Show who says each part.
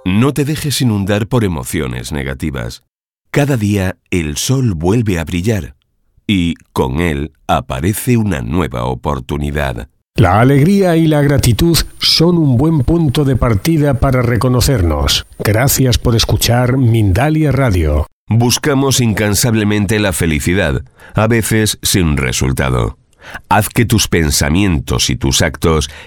Speaker 1: No te dejes inundar por emociones negativas. Cada día el sol vuelve a brillar y con él aparece una nueva oportunidad.
Speaker 2: La alegría y la gratitud son un buen punto de partida para reconocernos. Gracias por escuchar Mindalia Radio.
Speaker 1: Buscamos incansablemente la felicidad, a veces sin resultado. Haz que tus pensamientos y tus actos